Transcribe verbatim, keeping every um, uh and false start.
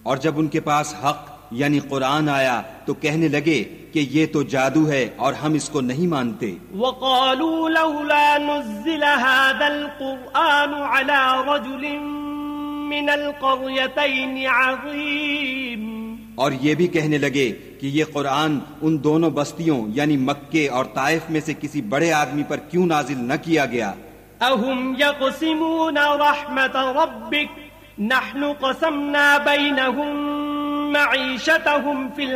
और जब उनके पास हक यानी कुरान आया तो कहने लगे कि ये तो जादू है और हम इसको नहीं मानते। वक़ालू लौला नुज़्ज़िला हाज़ल क़ुरआनु अला रजुलिन मिनल क़रयतैनि अज़ीम, और ये भी कहने लगे कि ये कुरान उन दोनों बस्तियों यानी मक्के और ताइफ में से किसी बड़े आदमी पर क्यों नाजिल न किया गया। अहुम यक़सिमून रहमत रब्बिक नहनु क़समना बैनहुम मईशतहुम फिल